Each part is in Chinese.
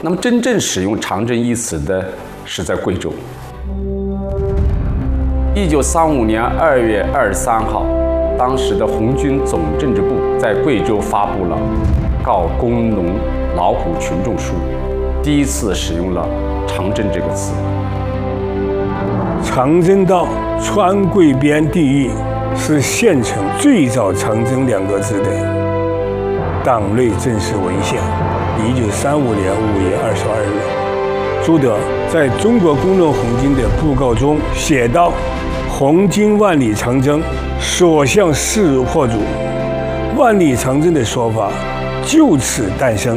那么真正使用长征一词的是在贵州。1935年2月23号，当时的红军总政治部在贵州发布了告工农劳苦群众书，第一次使用了长征这个词。 长征道川贵边地域是县城最早长征2个字的党内正式文献。1935年5月22日，朱德在中国工农红军的布告中写道：“红军万里长征，所向势如破竹。”万里长征的说法就此诞生。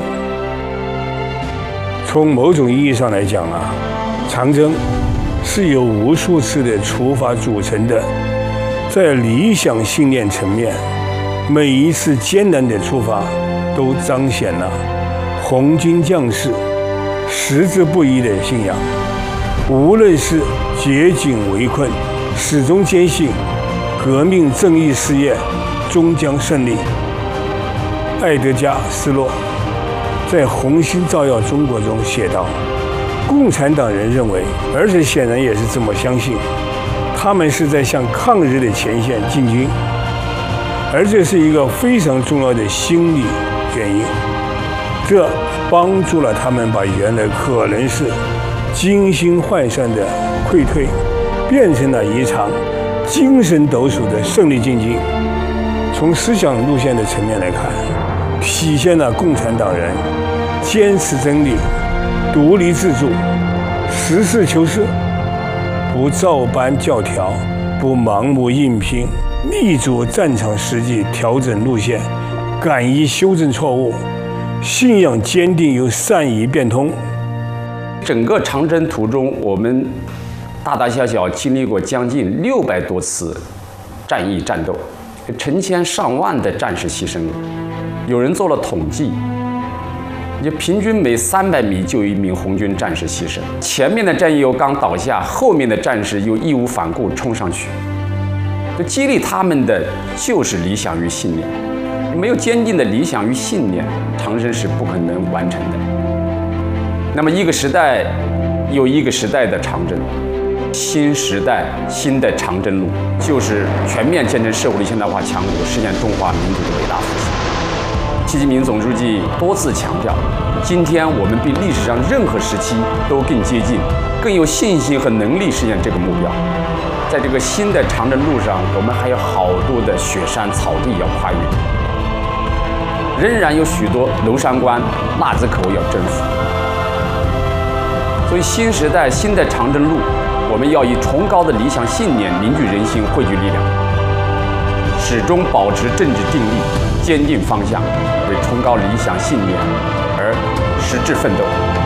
从某种意义上来讲啊，长征是由无数次的出发组成的，在理想信念层面，每一次艰难的出发都彰显了红军将士矢志不移的信仰。无论是绝境围困，始终坚信革命正义事业终将胜利。艾德加·斯洛在《红星照耀中国》中写道：“共产党人认为，而且显然也是这么相信，他们是在向抗日的前线进军，而这是一个非常重要的心理原因。这帮助了他们把原来可能是惊心涣散的溃退，变成了一场精神抖擞的胜利进军。从思想路线的层面来看，体现了共产党人坚持真理、独立自主、实事求是，不照搬教条，不盲目硬拼，立足战场实际调整路线，敢于修正错误，信仰坚定又善于变通。” 整个长征途中，我们大大小小经历过将近600多次战役战斗，成千上万的战士牺牲了。有人做了统计，也平均每300米就有1名红军战士牺牲。前面的战友刚倒下，后面的战士又义无反顾冲上去。就激励他们的就是理想与信念，没有坚定的理想与信念，长征是不可能完成的。那么一个时代有一个时代的长征，新时代新的长征路，就是全面建成社会主义现代化强国，实现中华民族的伟大复兴。习近平总书记多次强调，今天我们比历史上任何时期都更接近，更有信心和能力实现这个目标。在这个新的长征路上，我们还有好多的雪山草地要跨越，仍然有许多娄山关、腊子口要征服。所以新时代新的长征路，我们要以崇高的理想信念凝聚人心，汇聚力量，始终保持政治定力，坚定方向，为崇高理想信念而矢志奋斗。